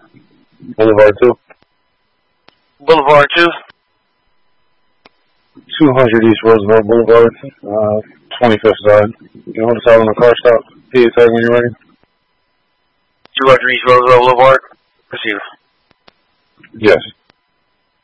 Boulevard 2. Boulevard 2. 200 East Roosevelt Boulevard, 25th side. You want to start on the car stop? PA tag when you're ready. 200 East Roosevelt Boulevard. Receiver. Yes.